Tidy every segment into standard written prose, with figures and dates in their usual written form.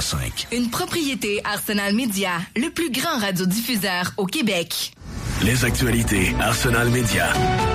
100.5. Une propriété Arsenal Media, le plus grand radiodiffuseur au Québec. Les actualités Arsenal Media.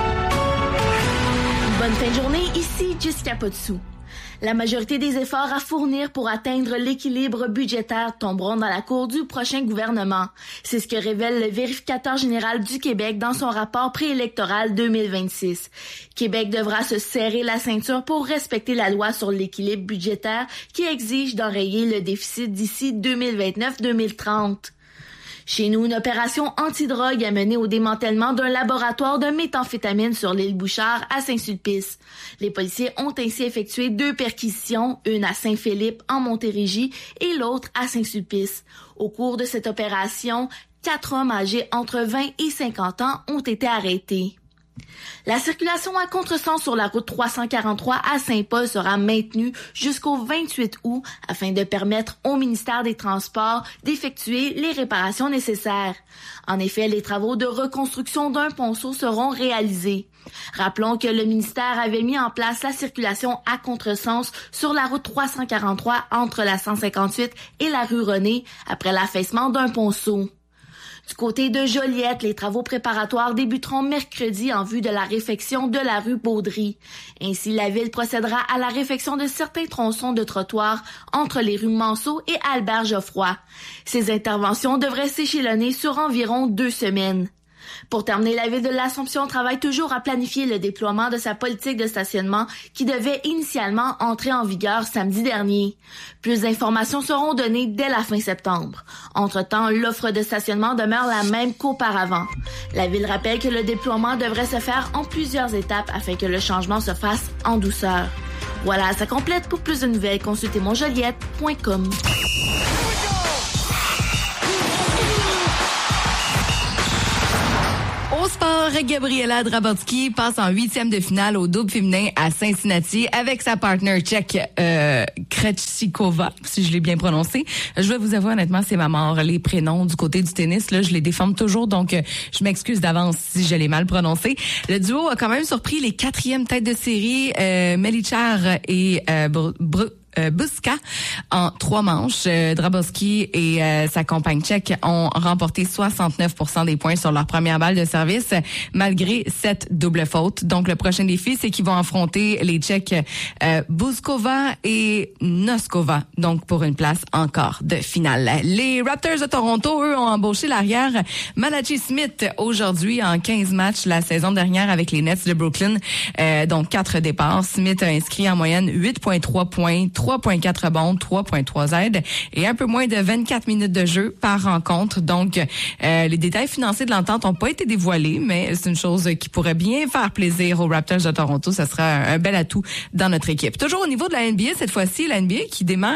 Bonne fin de journée, ici Jessica Potsou. La majorité des efforts à fournir pour atteindre l'équilibre budgétaire tomberont dans la cour du prochain gouvernement. C'est ce que révèle le vérificateur général du Québec dans son rapport préélectoral 2026. Québec devra se serrer la ceinture pour respecter la loi sur l'équilibre budgétaire qui exige d'enrayer le déficit d'ici 2029-2030. Chez nous, une opération antidrogue a mené au démantèlement d'un laboratoire de méthamphétamine sur l'île Bouchard à Saint-Sulpice. Les policiers ont ainsi effectué 2 perquisitions, une à Saint-Philippe en Montérégie et l'autre à Saint-Sulpice. Au cours de cette opération, 4 hommes âgés entre 20 et 50 ans ont été arrêtés. La circulation à contresens sur la route 343 à Saint-Paul sera maintenue jusqu'au 28 août afin de permettre au ministère des Transports d'effectuer les réparations nécessaires. En effet, les travaux de reconstruction d'un ponceau seront réalisés. Rappelons que le ministère avait mis en place la circulation à contresens sur la route 343 entre la 158 et la rue René après l'affaissement d'un ponceau. Du côté de Joliette, les travaux préparatoires débuteront mercredi en vue de la réfection de la rue Baudry. Ainsi, la ville procédera à la réfection de certains tronçons de trottoir entre les rues Manceau et Albert Geoffroy. Ces interventions devraient s'échelonner sur environ 2 semaines. Pour terminer, la ville de l'Assomption travaille toujours à planifier le déploiement de sa politique de stationnement qui devait initialement entrer en vigueur samedi dernier. Plus d'informations seront données dès la fin septembre. Entre-temps, l'offre de stationnement demeure la même qu'auparavant. La ville rappelle que le déploiement devrait se faire en plusieurs étapes afin que le changement se fasse en douceur. Voilà, ça complète. Pour plus de nouvelles, consultez monjoliette.com. Au sport, Gabriela Drabowski passe en 8e de finale au double féminin à Cincinnati avec sa partner tchèque Krejcikova, si je l'ai bien prononcé. Je vais vous avouer honnêtement, c'est ma mort. Les prénoms du côté du tennis, là, je les déforme toujours, donc je m'excuse d'avance si je l'ai mal prononcé. Le duo a quand même surpris les 4e têtes de série, Melichar et Buska en 3 manches. Drabowski et sa compagne tchèque ont remporté 69% des points sur leur première balle de service, malgré 7 doubles fautes. Donc, le prochain défi, c'est qu'ils vont affronter les Tchèques Buskova et Noskova, donc pour une place encore de finale. Les Raptors de Toronto, eux, ont embauché l'arrière Malachi Smith aujourd'hui en 15 matchs la saison dernière avec les Nets de Brooklyn. Donc, 4 départs. Smith a inscrit en moyenne 8,3 points, 3,4 rebonds, 3,3 aides et un peu moins de 24 minutes de jeu par rencontre. Donc, les détails financiers de l'entente n'ont pas été dévoilés, mais c'est une chose qui pourrait bien faire plaisir aux Raptors de Toronto. Ça sera un bel atout dans notre équipe. Toujours au niveau de la NBA, cette fois-ci, la NBA qui dément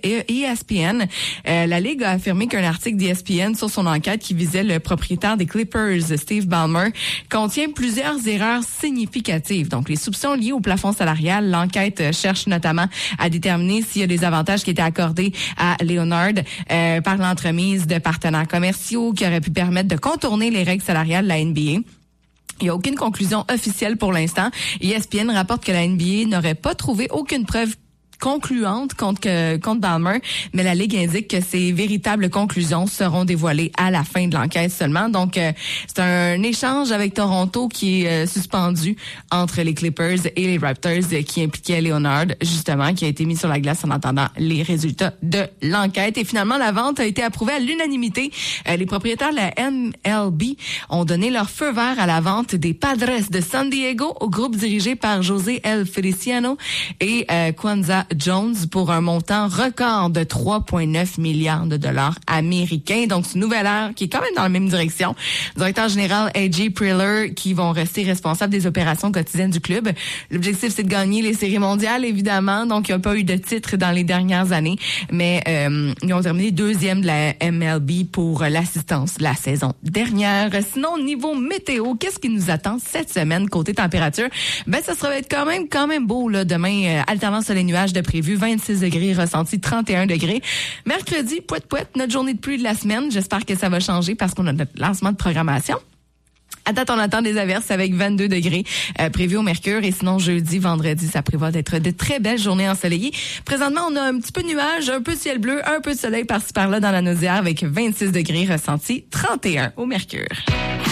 ESPN. La Ligue a affirmé qu'un article d'ESPN sur son enquête qui visait le propriétaire des Clippers, Steve Ballmer, contient plusieurs erreurs significatives. Donc, les soupçons liés au plafond salarial, l'enquête cherche notamment à déterminer s'il y a des avantages qui étaient accordés à Leonard par l'entremise de partenaires commerciaux qui auraient pu permettre de contourner les règles salariales de la NBA. Il n'y a aucune conclusion officielle pour l'instant. ESPN rapporte que la NBA n'aurait pas trouvé aucune preuve concluante contre Ballmer, mais la Ligue indique que ces véritables conclusions seront dévoilées à la fin de l'enquête seulement. Donc, c'est un échange avec Toronto qui est suspendu entre les Clippers et les Raptors qui impliquait Leonard, justement, qui a été mis sur la glace en attendant les résultats de l'enquête. Et finalement, la vente a été approuvée à l'unanimité. Les propriétaires de la MLB ont donné leur feu vert à la vente des Padres de San Diego au groupe dirigé par José El Feliciano et Kwanzaa Jones pour un montant record de 3,9 milliards de dollars américains. Donc, c'est une nouvelle ère qui est quand même dans la même direction. Le directeur général A.J. Preller qui vont rester responsables des opérations quotidiennes du club. L'objectif, c'est de gagner les séries mondiales, évidemment. Donc, il n'y a pas eu de titre dans les dernières années, mais ils ont terminé 2e de la MLB pour l'assistance la saison dernière. Sinon, niveau météo, qu'est-ce qui nous attend cette semaine côté température? Ben, ça va être quand même beau, là. Demain, alternance soleil-nuage de prévu, 26 degrés, ressenti 31 degrés. Mercredi, pouet, notre journée de pluie de la semaine. J'espère que ça va changer parce qu'on a notre lancement de programmation. À date, on attend des averses avec 22 degrés prévus au mercure. Et sinon, jeudi, vendredi, ça prévoit d'être de très belles journées ensoleillées. Présentement, on a un petit peu de nuages, un peu de ciel bleu, un peu de soleil par-ci par-là dans la Naudière avec 26 degrés ressentis, 31 au mercure.